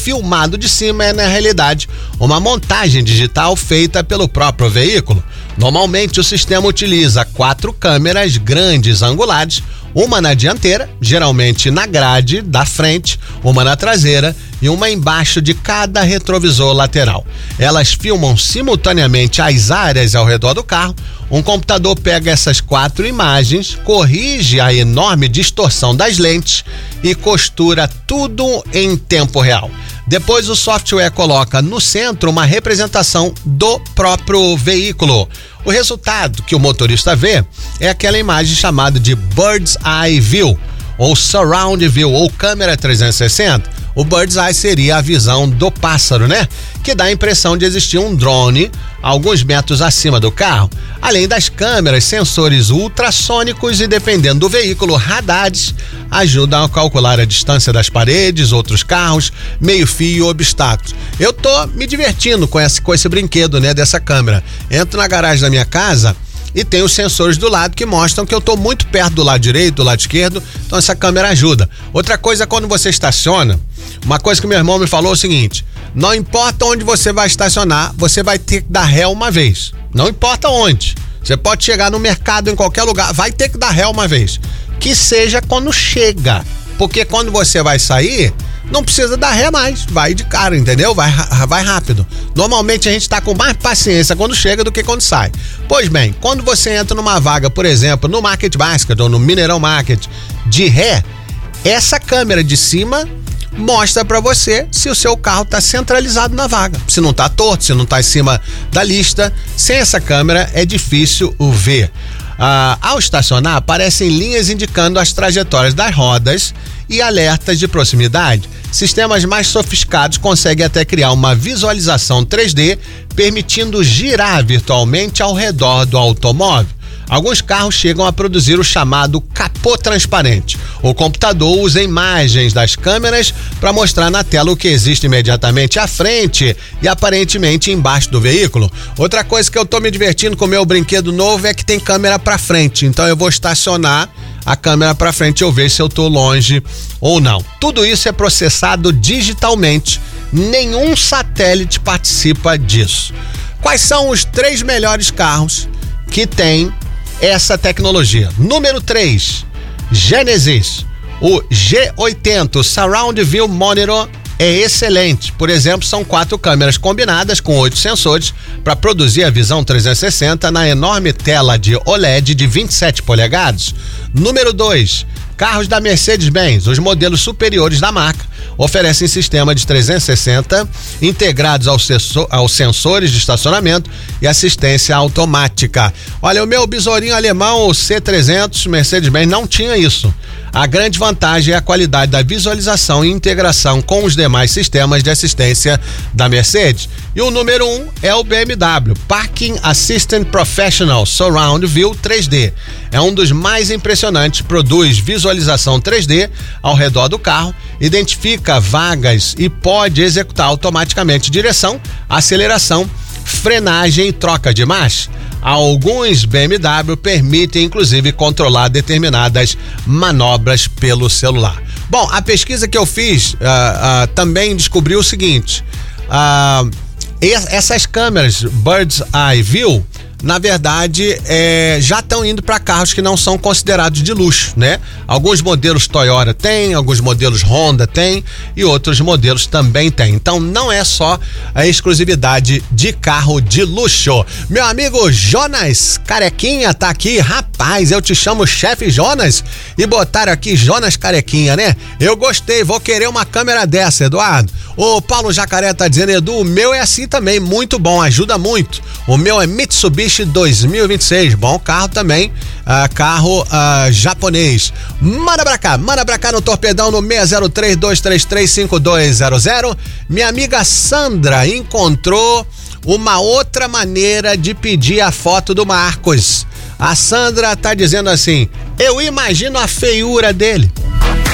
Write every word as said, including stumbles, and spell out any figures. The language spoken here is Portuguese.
filmado de cima é, na realidade, uma montagem digital feita pelo próprio veículo. Normalmente, o sistema utiliza quatro câmeras grandes angulares, uma na dianteira, geralmente na grade da frente, uma na traseira e uma embaixo de cada retrovisor lateral. Elas filmam simultaneamente as áreas ao redor do carro. Um computador pega essas quatro imagens, corrige a enorme distorção das lentes e costura tudo em tempo real. Depois, o software coloca no centro uma representação do próprio veículo. O resultado que o motorista vê é aquela imagem chamada de Bird's Eye View, ou Surround View, ou câmera trezentos e sessenta. O Bird's Eye seria a visão do pássaro, né? Que dá a impressão de existir um drone alguns metros acima do carro. Além das câmeras, sensores ultrassônicos e, dependendo do veículo, radares ajudam a calcular a distância das paredes, outros carros, meio-fio e obstáculos. Eu tô me divertindo com esse, com esse brinquedo, né, dessa câmera. Entro na garagem da minha casa e tem os sensores do lado que mostram que eu tô muito perto do lado direito, do lado esquerdo, então essa câmera ajuda. Outra coisa, quando você estaciona, uma coisa que meu irmão me falou é o seguinte: não importa onde você vai estacionar, você vai ter que dar ré uma vez. Não importa onde. Você pode chegar no mercado, em qualquer lugar, vai ter que dar ré uma vez. Que seja quando chega. Porque quando você vai sair, não precisa dar ré mais. Vai de cara, entendeu? Vai, vai rápido. Normalmente a gente tá com mais paciência quando chega do que quando sai. Pois bem, quando você entra numa vaga, por exemplo, no Market Basket ou no Mineirão Market, de ré, essa câmera de cima mostra pra você se o seu carro tá centralizado na vaga, se não tá torto, se não tá em cima da lista. Sem essa câmera é difícil o ver. Ah, ao estacionar, aparecem linhas indicando as trajetórias das rodas e alertas de proximidade. Sistemas mais sofisticados conseguem até criar uma visualização três D, permitindo girar virtualmente ao redor do automóvel. Alguns carros chegam a produzir o chamado capô transparente. O computador usa imagens das câmeras para mostrar na tela o que existe imediatamente à frente e aparentemente embaixo do veículo. Outra coisa que eu tô me divertindo com o meu brinquedo novo é que tem câmera para frente. Então eu vou estacionar a câmera para frente e eu vejo se eu tô longe ou não. Tudo isso é processado digitalmente. Nenhum satélite participa disso. Quais são os três melhores carros que têm essa tecnologia? Número três, Genesis. O G oitenta Surround View Monitor é excelente. Por exemplo, são quatro câmeras combinadas com oito sensores para produzir a visão trezentos e sessenta na enorme tela de O L E D de vinte e sete polegadas. Número dois, carros da Mercedes-Benz. Os modelos superiores da marca oferecem sistema de trezentos e sessenta integrados aos, sensor, aos sensores de estacionamento e assistência automática. Olha, o meu besourinho alemão, o C trezentos Mercedes-Benz, não tinha isso. A grande vantagem é a qualidade da visualização e integração com os demais sistemas de assistência da Mercedes. E o número um é o B M W Parking Assistant Professional Surround View três D. É um dos mais impressionantes, produz visualização três D ao redor do carro, identifica vagas e pode executar automaticamente direção, aceleração, frenagem e troca de marcha. Alguns B M W permitem, inclusive, controlar determinadas manobras pelo celular. Bom, a pesquisa que eu fiz uh, uh, também descobriu o seguinte: uh, essas câmeras Bird's Eye View, na verdade, é, já estão indo para carros que não são considerados de luxo, né? Alguns modelos Toyota tem, alguns modelos Honda tem e outros modelos também tem. Então não é só a exclusividade de carro de luxo. Meu amigo Jonas Carequinha tá aqui. Rapaz, eu te chamo chefe Jonas e botaram aqui Jonas Carequinha, né? Eu gostei, vou querer uma câmera dessa, Eduardo. O Paulo Jacaré tá dizendo: Edu, o meu é assim também, muito bom, ajuda muito. O meu é Mitsubishi dois mil e vinte e seis, bom carro também, uh, carro uh, japonês. Manda pra cá, manda pra cá no Torpedão no seis zero três, dois três três, cinco dois zero zero. Minha amiga Sandra encontrou uma outra maneira de pedir a foto do Marcos. A Sandra tá dizendo assim: eu imagino a feiura dele.